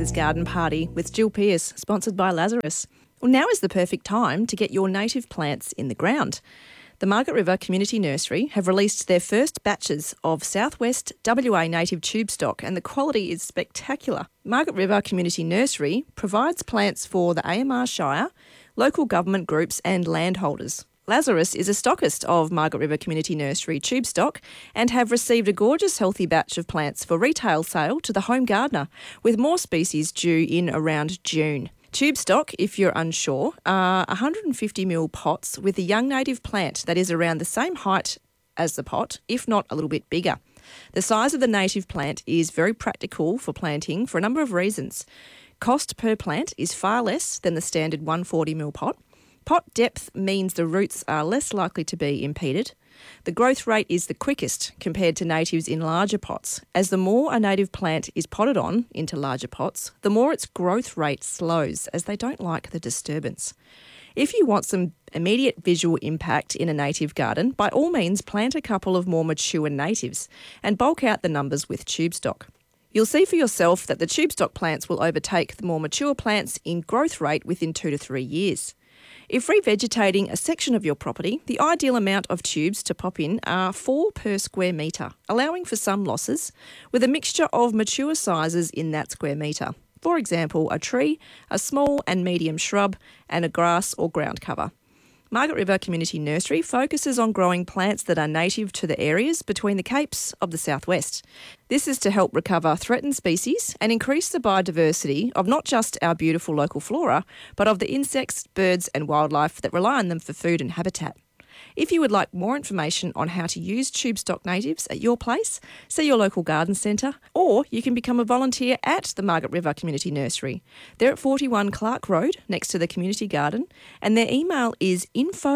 Station's Garden Party with Jill Pearce, sponsored by Lazarus. Well, now is the perfect time to get your native plants in the ground. The Margaret River Community Nursery have released their first batches of Southwest WA native tube stock, and the quality is spectacular. Margaret River Community Nursery provides plants for the AMR Shire, local government groups and landholders. Lazarus is a stockist of Margaret River Community Nursery tube stock and have received a gorgeous healthy batch of plants for retail sale to the home gardener, with more species due in around June. Tube stock, if you're unsure, are 150ml pots with a young native plant that is around the same height as the pot, if not a little bit bigger. The size of the native plant is very practical for planting for a number of reasons. Cost per plant is far less than the standard 140ml pot. Pot depth means the roots are less likely to be impeded. The growth rate is the quickest compared to natives in larger pots, as the more a native plant is potted on into larger pots, the more its growth rate slows, as they don't like the disturbance. If you want some immediate visual impact in a native garden, by all means plant a couple of more mature natives and bulk out the numbers with tube stock. You'll see for yourself that the tube stock plants will overtake the more mature plants in growth rate within 2 to 3 years. If revegetating a section of your property, the ideal amount of tubes to pop in are 4 per square metre, allowing for some losses, with a mixture of mature sizes in that square metre. For example, a tree, a small and medium shrub, and a grass or ground cover. Margaret River Community Nursery focuses on growing plants that are native to the areas between the capes of the southwest. This is to help recover threatened species and increase the biodiversity of not just our beautiful local flora, but of the insects, birds and wildlife that rely on them for food and habitat. If you would like more information on how to use tube stock natives at your place, see your local garden centre, or you can become a volunteer at the Margaret River Community Nursery. They're at 41 Clark Road, next to the community garden, and their email is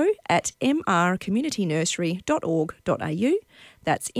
info@mrcommunitynursery.org.au. That's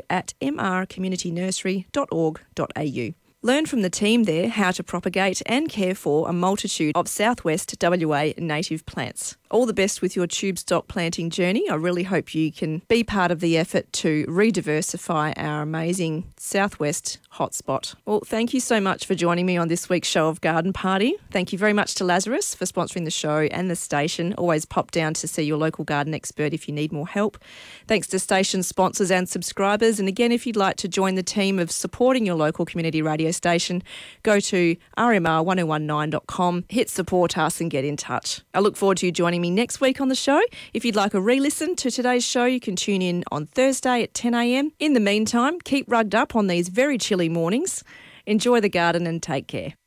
info@mrcommunitynursery.org.au. Learn from the team there how to propagate and care for a multitude of Southwest WA native plants. All the best with your tube stock planting journey. I really hope you can be part of the effort to re-diversify our amazing Southwest hotspot. Well, thank you so much for joining me on this week's show of Garden Party. Thank you very much to Lazarus for sponsoring the show and the station. Always pop down to see your local garden expert if you need more help. Thanks to station sponsors and subscribers. And again, if you'd like to join the team of supporting your local community radio station, go to rmr1019.com, hit support us and get in touch. I look forward to you joining me next week on the show. If you'd like a re-listen to today's show, you can tune in on Thursday at 10 a.m. In the meantime, keep rugged up on these very chilly mornings. Enjoy the garden and take care.